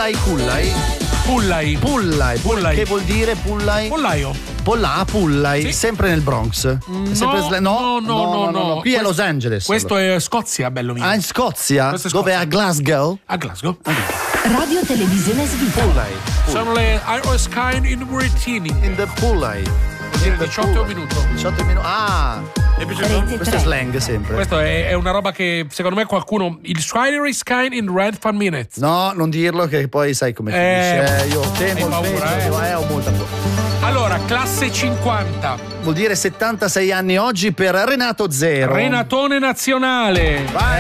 Pullai. Pullai. Che vuol dire Pullai? Pollaio. Pullai, Sì. sempre nel Bronx. È sempre No. Qui è Los Angeles. Questo è Scozia, bello mio. Ah, in Scozia? Questo è Dove? Scozia. A Glasgow? A Glasgow. Radio Televisione Svizzera. Pullai. Sono le Iris Kind in Brittini. In the Pullai. Vuol dire 18 minuti. 18 minuti. Ah, Rete questo è 3. slang sempre. Questo è una roba che secondo me qualcuno. Il Iris Kind in Red Fan Minutes. No, non dirlo che poi sai come finisce. Io temo il hai peggio, paura, ho molta paura. Allora, classe 50. Vuol dire 76 anni oggi per Renato Zero. Renatone nazionale. Vai.